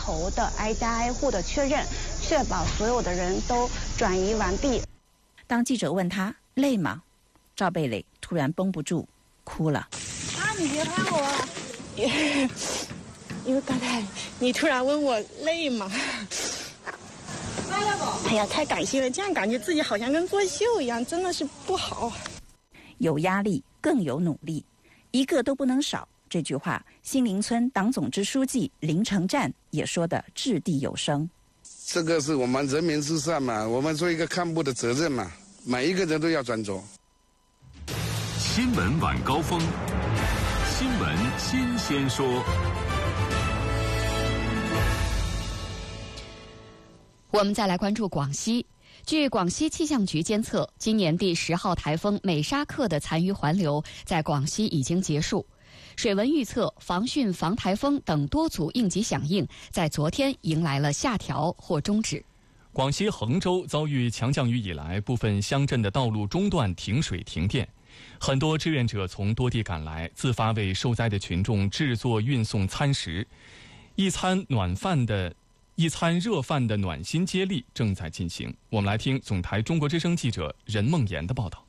头的挨家挨户的确认，确保所有的人都转移完毕。 当记者问他累吗，赵蓓蕾突然绷不住哭了。 你别拍我啊！因为刚才你突然问我累吗？哎呀，太感谢了，这样感觉自己好像跟作秀一样，真的是不好。 有压力更有努力，一个都不能少。这句话，新林村党总支书记林成战也说得掷地有声。 这个是我们人民至上嘛，我们做一个干部的责任嘛，每一个人都要专注。 新闻晚高峰，新闻新鲜说。 我们再来关注广西。据广西气象局监测，今年第10号台风美沙克的残余环流在广西已经结束。水文预测、防汛、防台风等多组应急响应在昨天迎来了下调或终止。 广西衡州遭遇强降雨以来，部分乡镇的道路中断停水停电，很多志愿者从多地赶来，自发为受灾的群众制作运送餐食。一餐热饭的暖心接力正在进行。我们来听总台中国之声记者任梦妍的报道。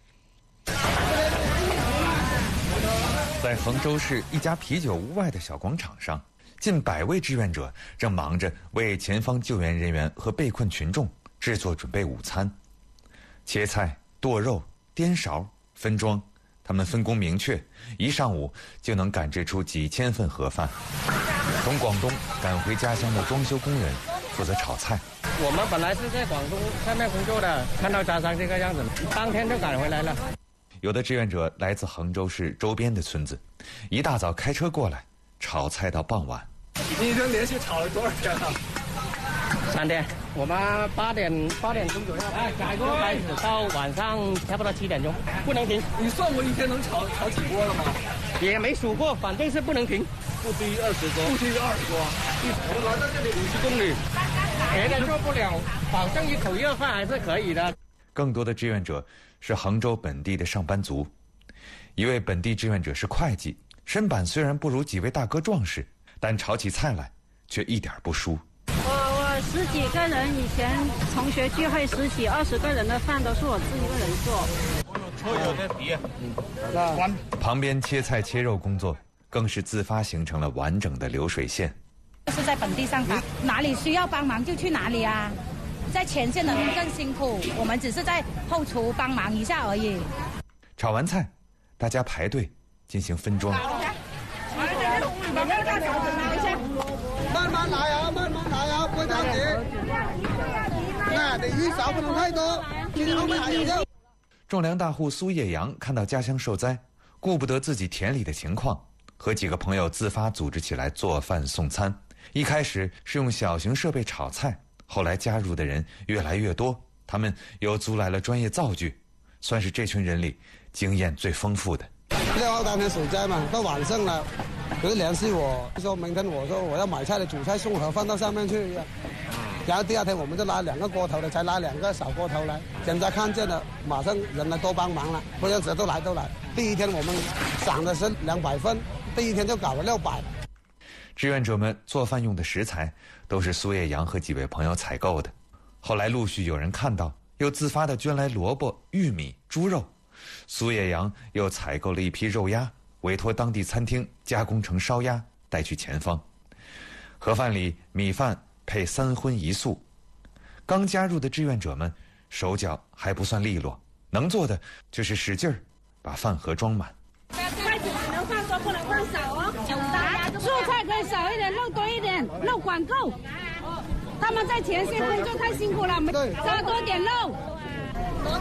在衡州市一家啤酒屋外的小广场上，近100位志愿者正忙着为前方救援人员和被困群众制作准备午餐。切菜、剁肉、颠勺、分装，他们分工明确，一上午就能赶制出几千份盒饭。从广东赶回家乡的装修工人负责炒菜。 我们本来是在广东下面工作的，看到家乡这个样子，当天就赶回来了。 有的志愿者来自衡州市周边的村子，一大早开车过来，炒菜到傍晚。 你一天连续炒了多少天啊？3天，我们8点钟左右就开始，到晚上差不多7点钟，不能停。你算过一天能炒几锅了吗？也没数过，反正是不能停，不低于20锅。不低于20锅。我们来到这里50公里，别的做不了，保证一口热饭还是可以的。 更多的志愿者是衡州本地的上班族。一位本地志愿者是会计，身板虽然不如几位大哥壮实，但炒起菜来却一点不输。 我10几个人，以前同学聚会10几20个人的饭都是我自己一个人做。 旁边切菜切肉工作更是自发形成了完整的流水线。 是在本地上班，哪里需要帮忙就去哪里啊。在前线的人更辛苦，我们只是在后厨帮忙一下而已。 炒完菜，大家排队进行分装。 慢慢来啊，慢慢来啊，不着急。那你一勺不能太多，今后面还有肉。 种粮大户苏叶阳看到家乡受灾，顾不得自己田里的情况，和几个朋友自发组织起来做饭送餐。一开始是用小型设备炒菜，后来加入的人越来越多，他们又租来了专业灶具，算是这群人里经验最丰富的。 6号当天水灾嘛，到晚上了，有人联系我说明天我说我要买菜的煮菜送盒饭到上面去，然后第2天我们就拉2个锅头的，才拉2个小锅头来。现在看见了，马上人来都帮忙了，不认识都来。第1天我们สั่的是200份，第1天就搞了600。 志愿者们做饭用的食材都是苏叶阳和几位朋友采购的，后来陆续有人看到，又自发地捐来萝卜、玉米、猪肉。苏叶阳又采购了一批肉鸭，委托当地餐厅加工成烧鸭，带去前方。盒饭里米饭配3荤1素。刚加入的志愿者们手脚还不算利落，能做的就是使劲儿把饭盒装满。 筷子只能放多，不能放少哦。蔬菜可以少一点，肉多一点，肉管够。他们在前线工作太辛苦了，加多点肉。 多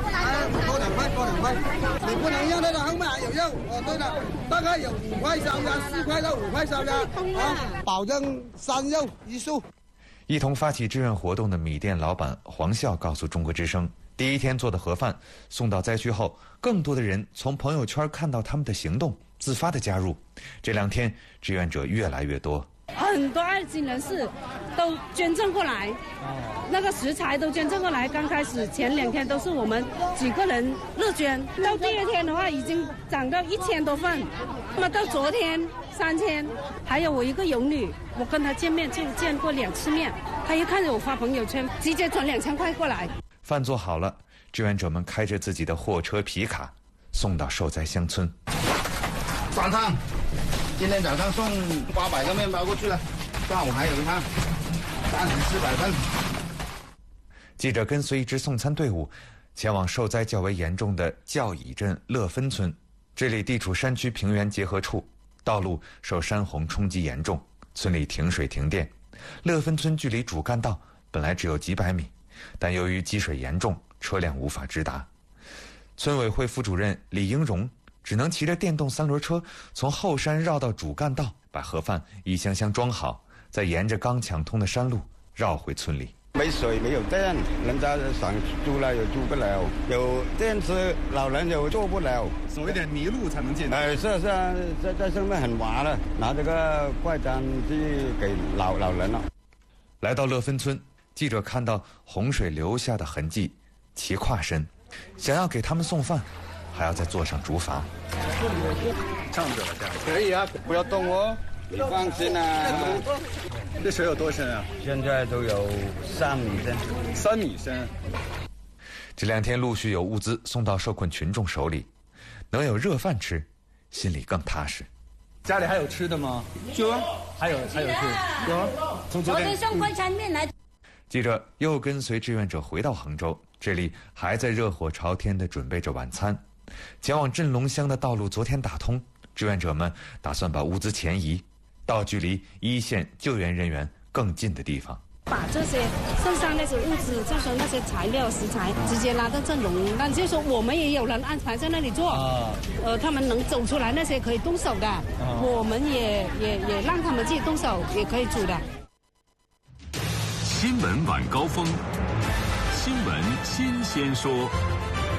2块，你不能让那个后面还有肉。对了，大概有5块烧鸭，4块到5块烧鸭，保证3肉1素。 一同发起志愿活动的米店老板黄笑告诉中国之声，第1天做的盒饭送到灾区后，更多的人从朋友圈看到他们的行动，自发的加入。这2天志愿者越来越多， 很多爱心人士都捐赠过来，那个食材都捐赠过来。刚开始前2天都是我们几个人乐捐，到第2天的话已经涨到1000多份。那么到昨天 3000，还有我一个有女，我跟她见面就见过2次面，她一看着我发朋友圈，直接转2000块过来。 饭做好了，志愿者们开着自己的货车皮卡，送到受灾乡村。 早上，今天早上送800个面包过去了，下午还有一趟，3400份。 记者跟随一支送餐队伍，前往受灾较为严重的教乙镇乐芬村。这里地处山区平原结合处，道路受山洪冲击严重，村里停水停电。乐芬村距离主干道本来只有几百米，但由于积水严重，车辆无法直达。村委会副主任李英荣只能骑着电动3轮车从后山绕到主干道，把盒饭一箱箱装好，再沿着刚抢通的山路绕回村里。 没水没有电，人家想住了又住不了，有电池老人又坐不了， 走一点泥路才能进。 是啊，在上面很滑了，拿这个快餐去给老人了。 来到乐芬村，记者看到洪水留下的痕迹，齐跨身，想要给他们送饭，还要再坐上竹筏。 上去了，这样可以啊，不要动哦，你放心啊。 这水有多深啊？ 现在都有3米深。 3米深。 这2天陆续有物资送到受困群众手里，能有热饭吃，心里更踏实。 家里还有吃的吗？ 有啊， 还有吃。有。 昨天送快餐面来。 记者又跟随志愿者回到杭州，这里还在热火朝天地准备着晚餐。前往镇龙乡的道路昨天打通，志愿者们打算把物资前移到距离1线救援人员更近的地方， 把这些剩下那些物资，就是说那些材料食材，直接拉到镇龙。那就是说我们也有人安排在那里做，他们能走出来那些可以动手的，我们也让他们自己动手，也可以煮的。 新闻晚高峰，新闻新鲜说。